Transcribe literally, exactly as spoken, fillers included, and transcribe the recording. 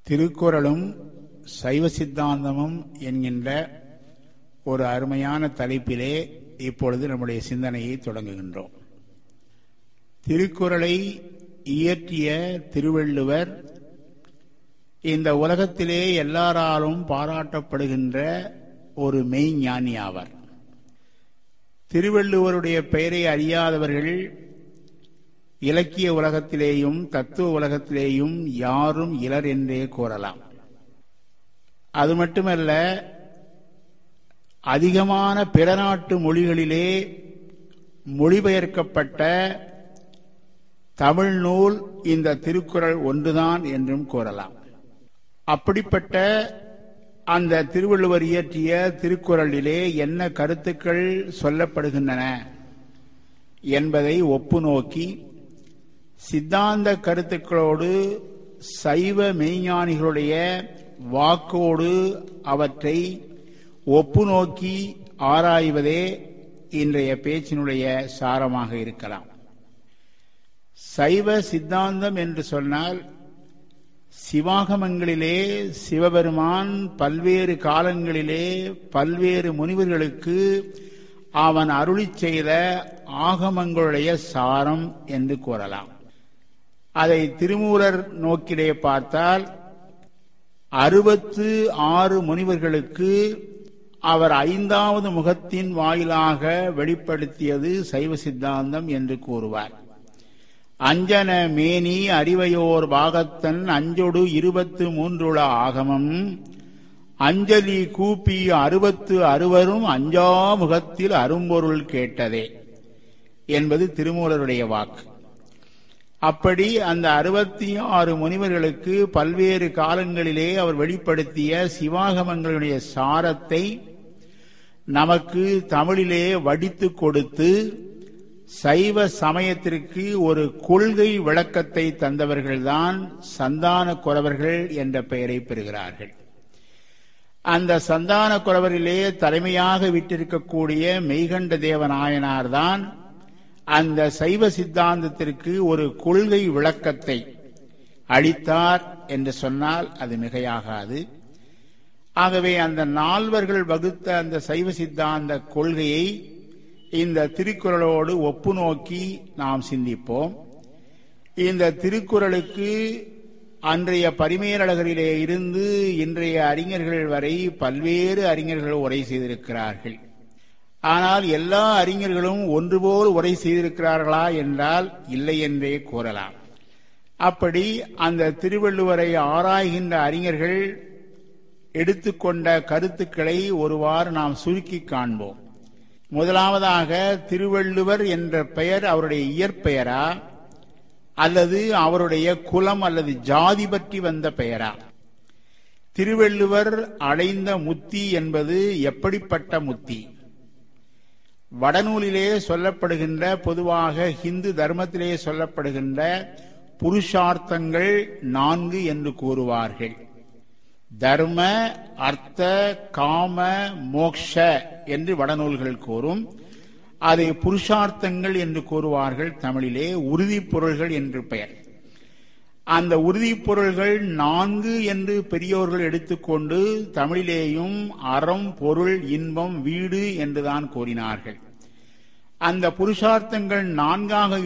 திருக்குறளும் சைவ சித்தாந்தமும் என்கின்ற ஒரு அருமையான தலைப்பிலே இப்பொழுது நம்முடைய சிந்தனையை தொடங்குகின்றோம். திருக்குறளை இயற்றிய திருவள்ளுவர் இந்த உலகத்திலே எல்லாராலும் பாராட்டப்படுகின்ற ஒரு மெய்ஞானி ஆவார். திருவள்ளுவருடைய பெயரை அறியாதவர்கள் இலக்கிய உலகத்திலேயும் தத்துவ உலகத்திலேயும் யாரும் இலர் என்றே கூறலாம். அது மட்டுமல்ல, அதிகமான பிற நாட்டு மொழிகளிலே மொழிபெயர்க்கப்பட்ட தமிழ் நூல் இந்த திருக்குறள் ஒன்றுதான் என்றும் கூறலாம். அப்படிப்பட்ட அந்த திருவள்ளுவர் இயற்றிய திருக்குறளிலே என்ன கருத்துக்கள் சொல்லப்படுகின்றன என்பதை ஒப்பு நோக்கி சித்தாந்த கருத்துக்களோடு சைவ மெய்ஞானிகளுடைய வாக்கோடு அவற்றை ஒப்பு நோக்கி ஆராய்வதே இன்றைய பேச்சினுடைய சாரமாக இருக்கலாம். சைவ சித்தாந்தம் என்று சொன்னால் சிவாகமங்களிலே சிவபெருமான் பல்வேறு காலங்களிலே பல்வேறு முனிவர்களுக்கு அவன் அருளிச் செய்த ஆகமங்களுடைய சாரம் என்று கூறலாம். அதை திருமூலர் நோக்கிலே பார்த்தால் அறுபத்து ஆறு முனிவர்களுக்கு அவர் ஐந்தாவது முகத்தின் வாயிலாக வெளிப்படுத்தியது சைவ சித்தாந்தம் என்று கூறுவார். அஞ்சன மேனி அறிவையோர் பாகத்தன் அஞ்சொடு இருபத்து மூன்றுள ஆகமம் அஞ்சலி கூப்பி அறுபத்து அறுவரும் அஞ்சா முகத்தில் அரும்பொருள் கேட்டதே என்பது திருமூலருடைய வாக்கு. அப்படி அந்த அறுபத்தி ஆறு முனிவர்களுக்கு பல்வேறு காலங்களிலே அவர் வெளிப்படுத்திய சிவாகமங்களுடைய சாரத்தை நமக்கு தமிழிலே வடித்து கொடுத்து சைவ சமயத்திற்கு ஒரு கொள்கை விளக்கத்தை தந்தவர்கள்தான் சந்தான குரவர்கள் என்ற பெயரை பெறுகிறார்கள். அந்த சந்தான குரவரிலே தலைமையாக விட்டிருக்கக்கூடிய மெய்கண்ட தேவநாயனார் தான் அந்த சைவ சித்தாந்தத்திற்கு ஒரு கொள்கை விளக்கத்தை அளித்தார் என்று சொன்னால் அது மிகையாகாது. ஆகவே அந்த நால்வர்கள் வகுத்த அந்த சைவ சித்தாந்த கொள்கையை இந்த திருக்குறளோடு ஒப்பு நோக்கி நாம் சிந்திப்போம். இந்த திருக்குறளுக்கு அன்றைய பரிமேலழகரிலே இருந்து இன்றைய அறிஞர்கள் வரை பல்வேறு அறிஞர்கள் உரை செய்திருக்கிறார்கள். ஆனால் எல்லா அறிஞர்களும் ஒன்றுபோல் உரை செய்திருக்கிறார்களா என்றால் இல்லை என்றே கூறலாம். அப்படி அந்த திருவள்ளுவரை ஆராய்கின்ற அறிஞர்கள் எடுத்துக்கொண்ட கருத்துக்களை ஒருவாறு நாம் சுருக்கி காண்போம். முதலாவதாக, திருவள்ளுவர் என்ற பெயர் அவருடைய இயற்பெயரா அல்லது அவருடைய குலம் அல்லது ஜாதி பற்றி வந்த பெயரா? திருவள்ளுவர் அடைந்த முத்தி என்பது எப்படிப்பட்ட முத்தி? வடநூலிலே சொல்லப்படுகின்ற, பொதுவாக ஹிந்து தர்மத்திலே சொல்லப்படுகின்ற புருஷார்த்தங்கள் நான்கு என்று கூறுவார்கள். தர்ம, அர்த்த, காம, மோக்ஷ என்று வடநூல்கள் கூறும். அதை புருஷார்த்தங்கள் என்று கூறுவார்கள். தமிழிலே உறுதிப் பொருள்கள் என்று பெயர். அந்த உறுதிப் பொருள்கள் நான்கு என்று பெரியோர்கள் எடுத்துக்கொண்டு தமிழிலேயும் அறம், பொருள், இன்பம், வீடு என்றுதான் கூறினார்கள். அந்த புருஷார்த்தங்கள் நான்காக